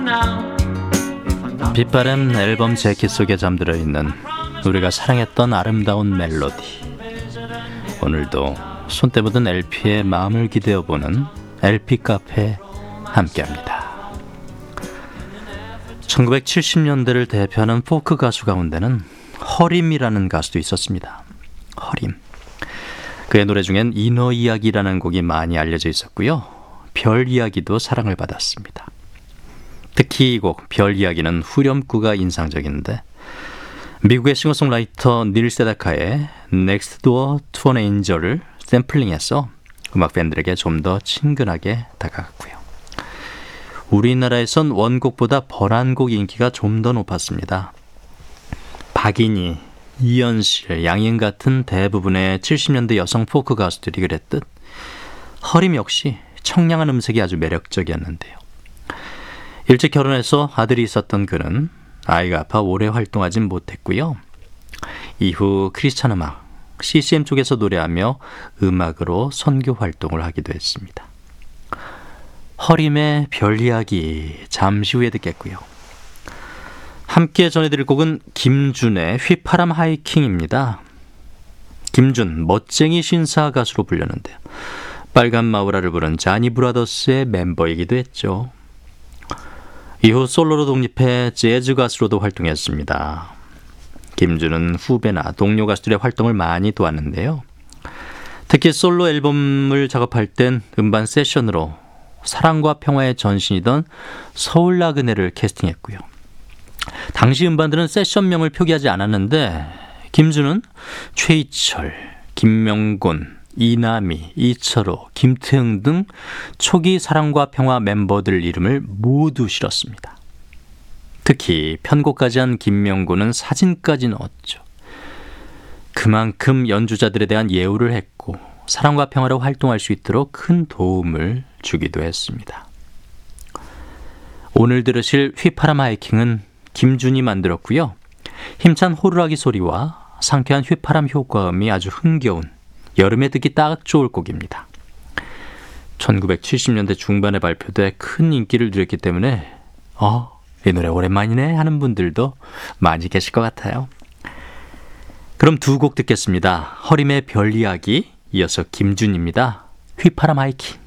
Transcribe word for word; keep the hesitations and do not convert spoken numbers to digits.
빛바랜 앨범 재킷 속에 잠들어 있는 우리가 사랑했던 아름다운 멜로디. 오늘도 손때 묻은 엘피의 마음을 기대어보는 엘피 카페 함께합니다. 천구백칠십 년대를 대표하는 포크 가수 가운데는 허림이라는 가수도 있었습니다. 허림. 그의 노래 중엔 인어 이야기라는 곡이 많이 알려져 있었고요. 별 이야기도 사랑을 받았습니다. 특히 이 곡 별 이야기는 후렴구가 인상적인데 미국의 싱어송라이터 닐 세다카의 Next Door to an Angel을 샘플링해서 음악 팬들에게 좀 더 친근하게 다가갔고요. 우리나라에선 원곡보다 번안곡 인기가 좀 더 높았습니다. 박인희, 이현실, 양희은 같은 대부분의 칠십 년대 여성 포크 가수들이 그랬듯 허림 역시 청량한 음색이 아주 매력적이었는데요. 일찍 결혼해서 아들이 있었던 그는 아이가 아파 오래 활동하진 못했고요. 이후 크리스찬 음악, 씨씨엠 쪽에서 노래하며 음악으로 선교 활동을 하기도 했습니다. 허림의 별 이야기 잠시 후에 듣겠고요. 함께 전해드릴 곡은 김준의 휘파람 하이킹입니다. 김준, 멋쟁이 신사 가수로 불렸는데요. 빨간 마우라를 부른 자니 브라더스의 멤버이기도 했죠. 이후 솔로로 독립해 재즈 가수로도 활동했습니다. 김준은 후배나 동료 가수들의 활동을 많이 도왔는데요. 특히 솔로 앨범을 작업할 땐 음반 세션으로 사랑과 평화의 전신이던 서울나그네를 캐스팅했고요. 당시 음반들은 세션명을 표기하지 않았는데 김준은 최희철, 김명곤, 이남희, 이철호, 김태흥 등 초기 사랑과 평화 멤버들 이름을 모두 실었습니다. 특히 편곡까지 한 김명곤은 사진까지 넣었죠. 그만큼 연주자들에 대한 예우를 했고 사랑과 평화로 활동할 수 있도록 큰 도움을 주기도 했습니다. 오늘 들으실 휘파람 하이킹은 김준이 만들었고요. 힘찬 호루라기 소리와 상쾌한 휘파람 효과음이 아주 흥겨운 여름에 듣기 딱 좋을 곡입니다. 천구백칠십 년대 중반에 발표돼 큰 인기를 누렸기 때문에 어, 이 노래 오랜만이네 하는 분들도 많이 계실 것 같아요. 그럼 두 곡 듣겠습니다. 허림의 별 이야기, 이어서 김준입니다. 휘파람 하이킹.